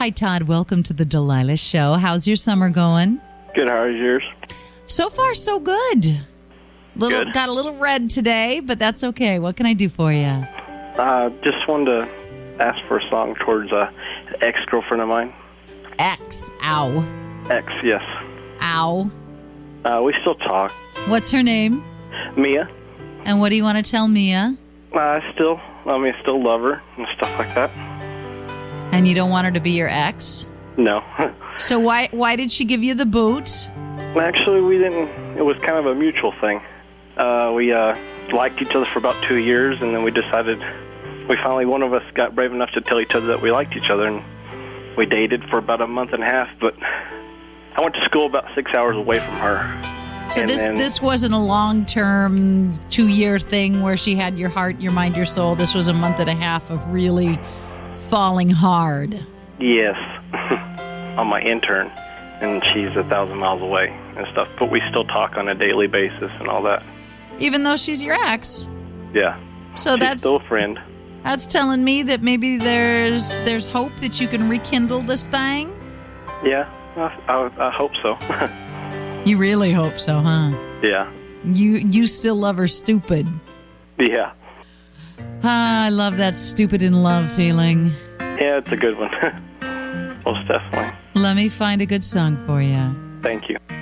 Hi, Todd. Welcome to the Delilah Show. How's your summer going? Good. How is yours? So far, so good. Good. Got a little red today, but that's okay. What can I do for you? Just wanted to ask for a song towards an ex-girlfriend of mine. Ex. Ow. Ex, yes. Ow. We still talk. What's her name? Mia. And what do you want to tell Mia? I still love her and stuff like that. And you don't want her to be your ex? No. So why did she give you the boot? Actually, we didn't. It was kind of a mutual thing. We liked each other for about 2 years, and then we decided, finally one of us got brave enough to tell each other that we liked each other, and we dated for about a month and a half, but I went to school about 6 hours away from her. So this wasn't a long-term 2-year thing where she had your heart, your mind, your soul. This was a month and a half of really falling hard. Yes. On my intern, and she's 1,000 miles away and stuff, but we still talk on a daily basis and all that. Even though she's your ex? Yeah. So she's that's still a friend. That's telling me that maybe there's hope that you can rekindle this thing? Yeah, I hope so. You really hope so, huh? Yeah. You still love her stupid. Yeah. I love that stupid in love feeling. Yeah, it's a good one. Most definitely. Let me find a good song for you. Thank you.